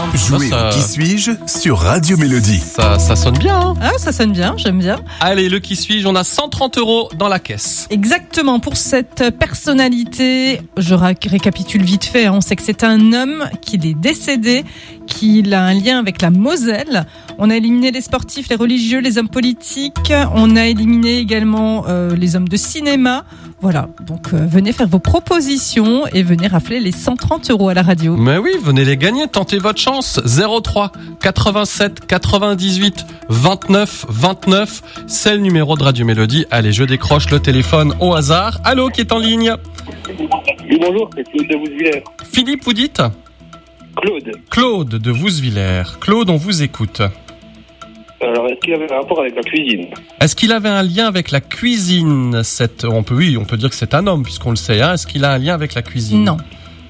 Jouez au Qui suis-je sur Radio Mélodie. Ça sonne bien, hein. Ah, ça sonne bien, j'aime bien. Allez, le Qui suis-je, on a 130 € dans la caisse. Exactement, pour cette personnalité, je récapitule vite fait, on sait que c'est un homme qu'il est décédé, qu'il a un lien avec la Moselle. On a éliminé les sportifs, les religieux, les hommes politiques, on a éliminé également les hommes de cinéma. Voilà, donc venez faire vos propositions et venez rafler les 130 € à la radio. Mais oui, venez les gagner, tentez votre chance. 03 87 98 29 29, c'est le numéro de Radio Mélodie. Allez, je décroche le téléphone au hasard. Allô, qui est en ligne? Oui, bonjour, c'est Philippe de Vousvillers. Philippe, vous dites? Claude. Claude de Vousvillers. Claude, on vous écoute. Alors, est-ce qu'il avait un rapport avec la cuisine? Est-ce qu'il avait un lien avec la cuisine? On peut dire que c'est un homme, puisqu'on le sait. Hein. Est-ce qu'il a un lien avec la cuisine? Non.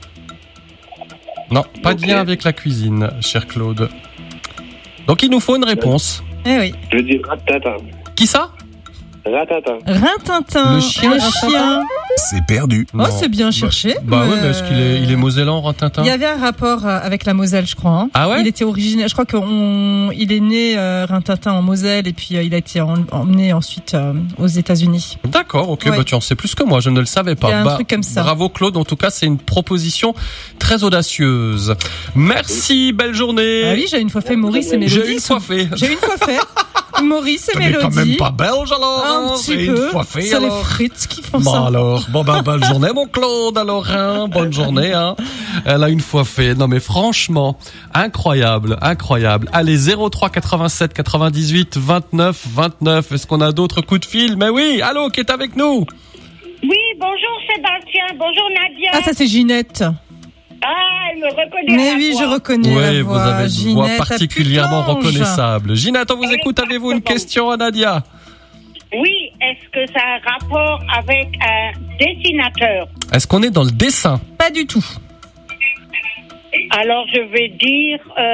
Non, pas de lien avec la cuisine, cher Claude. Donc il nous faut une réponse. Eh oui. Je veux dire Rintintin. Qui ça? Rintintin. Rintintin. Le chien. C'est perdu. Oh, c'est bien cherché. Bah ouais, mais est-ce qu'il est mosellan, Rintintin? Il y avait un rapport avec la Moselle, je crois. Hein. Ah ouais? Il était originaire. Je crois qu'il est né Rintintin en Moselle et puis il a été emmené ensuite aux États-Unis. D'accord, ok, Ouais. Bah tu en sais plus que moi, je ne le savais pas. Il y a un truc comme ça. Bravo Claude, en tout cas c'est une proposition très audacieuse. Merci, belle journée. Ah oui, j'ai une fois fait Maurice et Mélodie. J'ai une fois fait. J'ai une fois fait Maurice et T'es Mélodie. quand même pas belge alors? Un petit J'ai peu. une fois fait, C'est les alors. frites qui font Bon ça. alors, bonne journée mon Claude, alors hein, bonne journée hein. Elle a une fois fait, non mais franchement, incroyable. Allez, 03 87 98 29 29, est-ce qu'on a d'autres coups de fil? Mais oui, allô, qui est avec nous? Oui, bonjour Sébastien, bonjour Nadia. Ah, ça c'est Ginette. Ah, elle me reconnaît. Mais à la oui, voix. je reconnais Oui, la vous voix. avez une voix Ginette à particulièrement Putange. reconnaissable. Ginette, on vous écoute, avez-vous une question à Nadia? Oui, est-ce que ça a un rapport avec un dessinateur? Est-ce qu'on est dans le dessin? Pas du tout. Alors je vais dire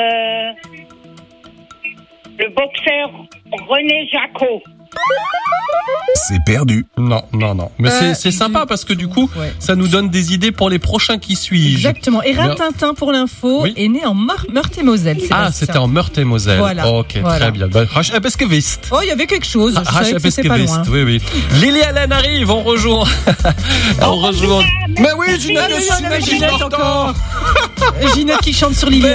le boxeur René Jacot. C'est perdu. Non. Mais c'est sympa du parce que du coup, ouais. ça nous donne des idées pour les prochains qui suis-je. Exactement. Et Rintintin, pour l'info, Oui. est né en Meurthe-et-Moselle. Ah, Sébastien. c'était en Meurthe-et-Moselle. Voilà. Ok, Voilà. très bien. Rasch Ebeskevist. Oh, il y avait quelque chose. Je savais que c'était pas loin. Oui. Lily Allen arrive, on rejoint. on rejoint. Mais oui, Ginette, Ginette encore. Ginette qui chante sur l'île.